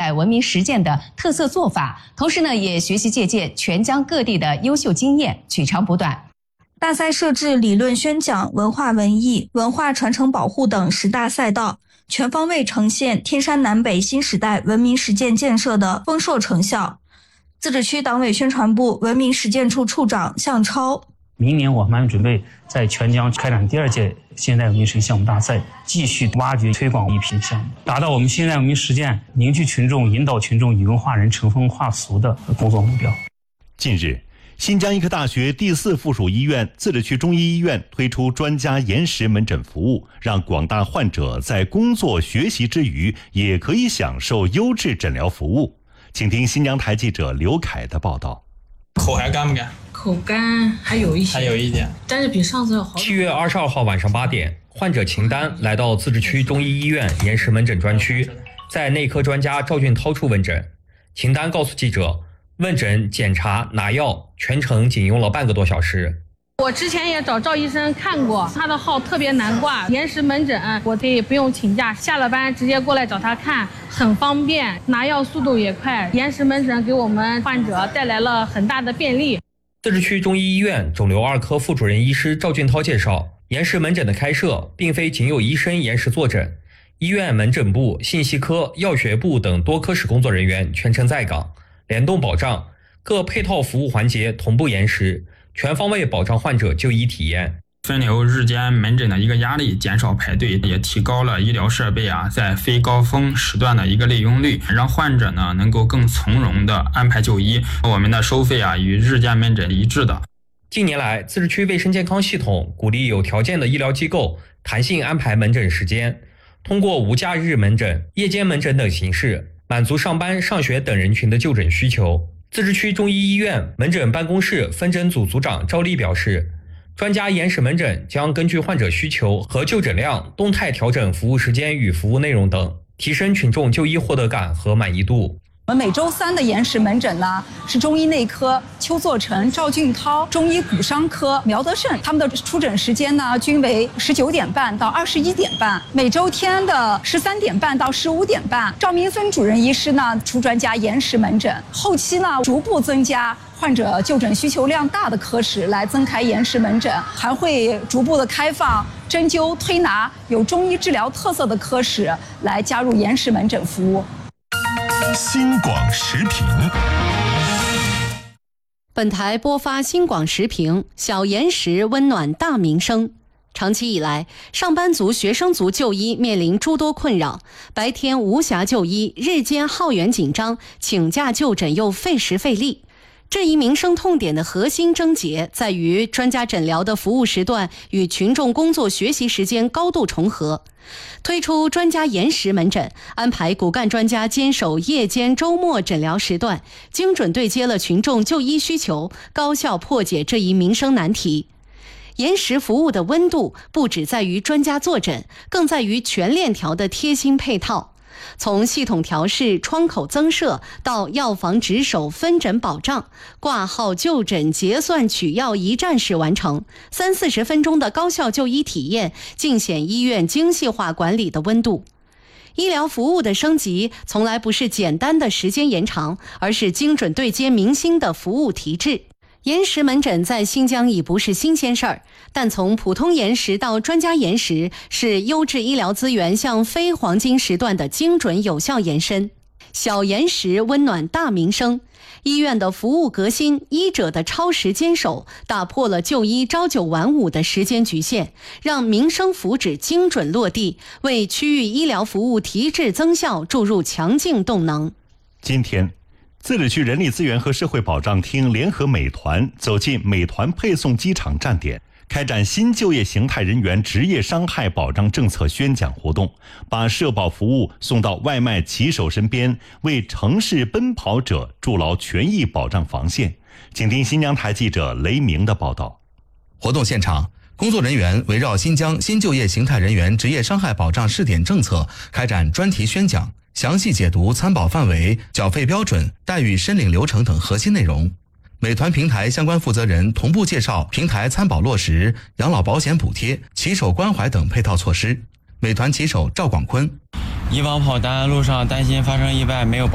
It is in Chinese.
派文明实践的特色做法，同时呢，也学习借鉴全疆各地的优秀经验，取长补短。 大赛设置理论宣讲、文化文艺、文化传承保护等10大赛道，全方位呈现天山南北新时代文明实践建设的丰硕成效。自治区党委宣传部文明实践处处长向超： 明年我们准备在全疆开展第2届现代文明实践项目大赛，继续挖掘推广一批项目，达到我们现代文明实践凝聚群众、引导群众以文化人成风化俗的工作目标。 近日，新疆医科大学第4附属医院自治区中医医院推出专家延时门诊服务，让广大患者在工作学习之余也可以享受优质诊疗服务。请听新疆台记者刘凯的报道。 口还干不干？ 口干还有一点，但是比上次要好。 7月22号晚上8点，患者秦丹来到自治区中医医院延时门诊专区，在内科专家赵俊涛处问诊。秦丹告诉记者，问诊、检查、拿药全程仅用了半个多小时。 我之前也找赵医生看过，他的号特别难挂，延时门诊我可以不用请假，下了班直接过来找他看，很方便，拿药速度也快。延时门诊给我们患者带来了很大的便利。 自治区中医医院肿瘤2科副主任医师赵俊涛介绍，延时门诊的开设并非仅有医生延时坐诊，医院门诊部、信息科、药学部等多科室工作人员全程在岗，联动保障，各配套服务环节同步延时，全方位保障患者就医体验。 分流日间门诊的一个压力，减少排队，也提高了医疗设备在非高峰时段的一个利用率，让患者呢能够更从容的安排就医。我们的收费与日间门诊一致的。 近年来，自治区卫生健康系统鼓励有条件的医疗机构弹性安排门诊时间，通过无假日门诊、夜间门诊等形式，满足上班、上学等人群的就诊需求。自治区中医医院门诊办公室分诊组组长赵丽表示，专家延时门诊将根据患者需求和就诊量动态调整服务时间与服务内容等，提升群众就医获得感和满意度。 我们每周3的延时门诊呢，是中医内科邱作成、赵俊涛，中医骨伤科苗德胜，他们的出诊时间呢均为19点半到21点半，每周天的13点半到15点半。赵明孙主任医师呢出专家延时门诊，后期呢逐步增加患者就诊需求量大的科室来增开延时门诊，还会逐步的开放针灸、推拿有中医治疗特色的科室来加入延时门诊服务。 新广时评， 本台播发新广时评，小延时温暖大民生。长期以来，上班族、学生族就医面临诸多困扰，白天无暇就医，日间耗员紧张，请假就诊又费时费力。这一民生痛点的核心症结在于专家诊疗的服务时段与群众工作学习时间高度重合。推出专家延时门诊，安排骨干专家坚守夜间、周末诊疗时段，精准对接了群众就医需求，高效破解这一民生难题。延时服务的温度不只在于专家坐诊，更在于全链条的贴心配套。从系统调试、窗口增设到药房值守、分诊保障，挂号、就诊、结算、取药一站式完成，30-40分钟的高效就医体验，尽显医院精细化管理的温度。医疗服务的升级从来不是简单的时间延长，而是精准对接民心的服务提质。延时门诊在新疆已不是新鲜事儿，但从普通延时到专家延时，是优质医疗资源向非黄金时段的精准有效延伸。小延时温暖大民生，医院的服务革新，医者的超时坚守，打破了就医朝9晚5的时间局限，让民生福祉精准落地，为区域医疗服务提质增效注入强劲动能。 今天自治区人力资源和社会保障厅联合美团走进美团配送机场站点，开展新就业形态人员职业伤害保障政策宣讲活动，把社保服务送到外卖骑手身边，为城市奔跑者筑牢权益保障防线。请听新疆台记者雷鸣的报道。 活动现场，工作人员围绕新疆新就业形态人员职业伤害保障试点政策开展专题宣讲，详细解读参保范围、缴费标准、待遇申领流程等核心内容。美团平台相关负责人同步介绍平台参保落实、养老保险补贴、骑手关怀等配套措施。美团骑手赵广坤： 以往跑单路上担心发生意外没有